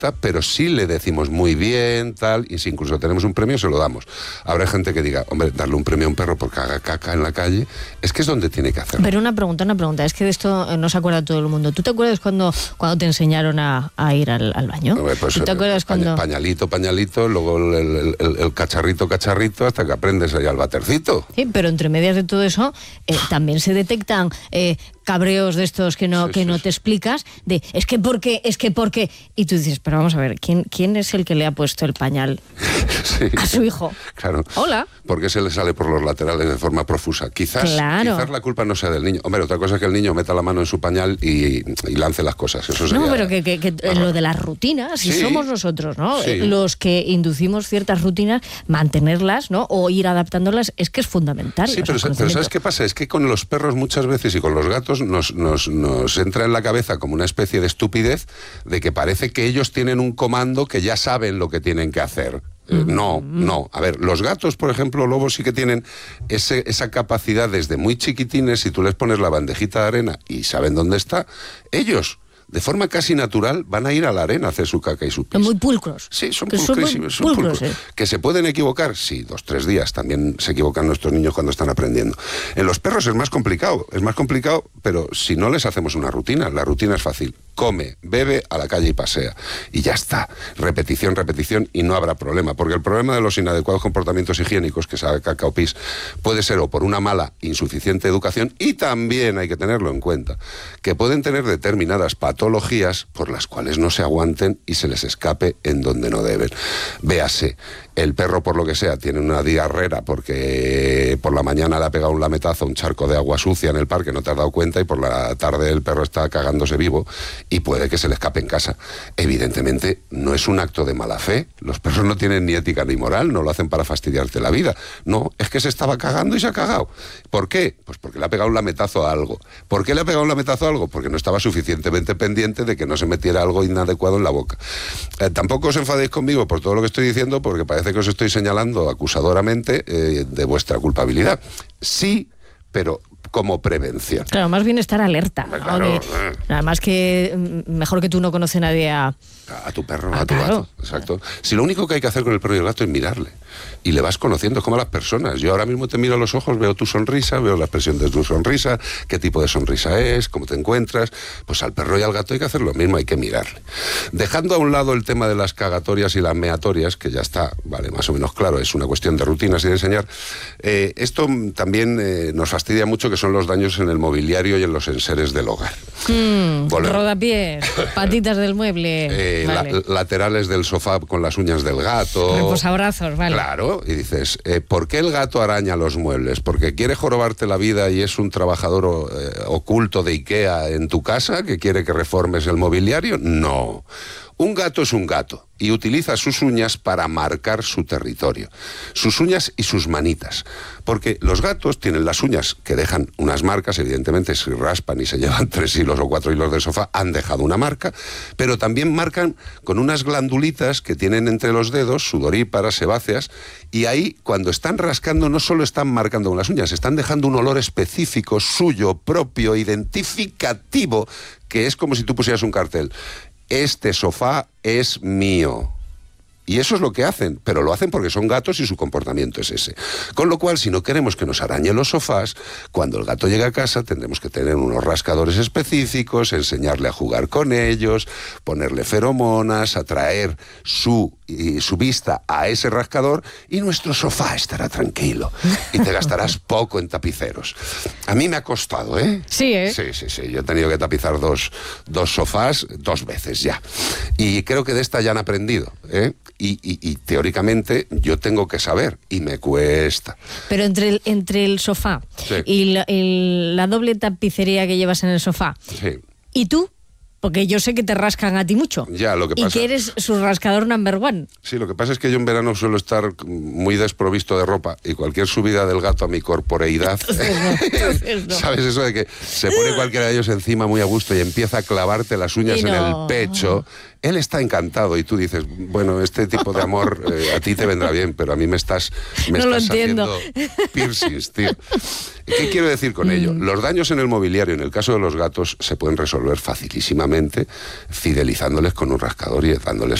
acepta, pero sí le decimos muy bien, tal, y si incluso tenemos un premio, se lo damos. Habrá gente que diga, hombre, darle un premio a un perro porque haga caca en la calle, es que es donde tiene que hacerlo. Pero una pregunta, es que de esto no se acuerda todo el mundo. ¿Tú te acuerdas cuando te enseñaron a ir al baño? Pues, ¿Tú te acuerdas cuando...? Pañalito, luego el cacharrito, hasta que aprendes ahí al batercito. Sí, pero entre medias de todo eso, también se detectan cabreos de estos que no te explicas, de es que porque, y tú dices, pero vamos a ver, ¿quién es el que le ha puesto el pañal a su hijo? Claro. Hola. Porque se le sale por los laterales de forma profusa. Quizás la culpa no sea del niño. Hombre, otra cosa es que el niño meta la mano en su pañal y lance las cosas. Eso sería... No, pero que lo de las rutinas, si somos nosotros, ¿no? Sí. Los que inducimos ciertas rutinas, mantenerlas, ¿no? O ir adaptándolas, es que es fundamental. Sí, pero ¿sabes qué pasa? Es que con los perros muchas veces y con los gatos nos entra en la cabeza como una especie de estupidez de que parece que ellos tienen un comando que ya saben lo que tienen que hacer. No. A ver, los gatos, por ejemplo, lobos, sí que tienen esa capacidad desde muy chiquitines. Si tú les pones la bandejita de arena y saben dónde está, ellos, de forma casi natural, van a ir a la arena a hacer su caca y su pis. Son muy pulcros. Sí, son pulcrísimos. Son pulcros. ¿Que se pueden equivocar? Sí, 2-3 días. También se equivocan nuestros niños cuando están aprendiendo. En los perros es más complicado, pero si no les hacemos una rutina, la rutina es fácil. Come, bebe, a la calle y pasea. Y ya está. Repetición, y no habrá problema. Porque el problema de los inadecuados comportamientos higiénicos, que sabe caca o pis, puede ser o por una mala, insuficiente educación, y también hay que tenerlo en cuenta, que pueden tener determinadas patologías por las cuales no se aguanten y se les escape en donde no deben. Véase, el perro, por lo que sea, tiene una diarrea porque por la mañana le ha pegado un lametazo a un charco de agua sucia en el parque, no te has dado cuenta, y por la tarde el perro está cagándose vivo y puede que se le escape en casa. Evidentemente, no es un acto de mala fe. Los perros no tienen ni ética ni moral, no lo hacen para fastidiarte la vida. No, es que se estaba cagando y se ha cagado. ¿Por qué? Pues porque le ha pegado un lametazo a algo. ¿Por qué le ha pegado un lametazo a algo? Porque no estaba suficientemente pendiente de que no se metiera algo inadecuado en la boca. Tampoco os enfadéis conmigo por todo lo que estoy diciendo, porque parece que os estoy señalando acusadoramente de vuestra culpabilidad. Sí, pero como prevención. Claro, más bien estar alerta. Claro, nada más que mejor que tú no conoce nadie a tu perro, a tu gato. Exacto. Si lo único que hay que hacer con el perro y el gato es mirarle. Y le vas conociendo, es como a las personas. Yo ahora mismo te miro a los ojos, veo tu sonrisa, veo la expresión de tu sonrisa, qué tipo de sonrisa es, cómo te encuentras. Pues al perro y al gato hay que hacer lo mismo, hay que mirarle. Dejando a un lado el tema de las cagatorias y las meatorias, que ya está, vale, más o menos claro, es una cuestión de rutinas y de enseñar. Esto también nos fastidia mucho, que son los daños en el mobiliario y en los enseres del hogar. Rodapiés, patitas del mueble. Vale. Laterales del sofá con las uñas del gato. Reposabrazos, vale. Claro, y dices, ¿por qué el gato araña los muebles? ¿Porque quiere jorobarte la vida y es un trabajador oculto de IKEA en tu casa que quiere que reformes el mobiliario? No. Un gato es un gato y utiliza sus uñas para marcar su territorio. Sus uñas y sus manitas. Porque los gatos tienen las uñas que dejan unas marcas, evidentemente si raspan y se llevan 3 hilos o 4 hilos del sofá, han dejado una marca, pero también marcan con unas glandulitas que tienen entre los dedos, sudoríparas, sebáceas, y ahí cuando están rascando no solo están marcando con las uñas, están dejando un olor específico, suyo, propio, identificativo, que es como si tú pusieras un cartel. Este sofá es mío. Y eso es lo que hacen, pero lo hacen porque son gatos y su comportamiento es ese. Con lo cual, si no queremos que nos arañen los sofás, cuando el gato llegue a casa tendremos que tener unos rascadores específicos, enseñarle a jugar con ellos, ponerle feromonas, atraer su vista a ese rascador y nuestro sofá estará tranquilo. Y te gastarás poco en tapiceros. A mí me ha costado, ¿eh? Sí, ¿eh? Sí. Yo he tenido que tapizar dos sofás 2 veces ya. Y creo que de esta ya han aprendido, ¿eh? Y teóricamente yo tengo que saber, y me cuesta. Pero entre el sofá y la doble tapicería que llevas en el sofá, ¿y tú? Porque yo sé que te rascan a ti mucho. Ya, lo que pasa... Y que eres su rascador number 1. Sí, lo que pasa es que yo en verano suelo estar muy desprovisto de ropa y cualquier subida del gato a mi corporeidad... Entonces no. ¿Sabes eso de que se pone cualquiera de ellos encima muy a gusto y empieza a clavarte las uñas en el pecho? él está encantado y tú dices, bueno, este tipo de amor a ti te vendrá bien, pero a mí me estás haciendo piercings, tío. ¿Qué quiero decir con ello? Los daños en el mobiliario, en el caso de los gatos, se pueden resolver facilísimamente fidelizándoles con un rascador y dándoles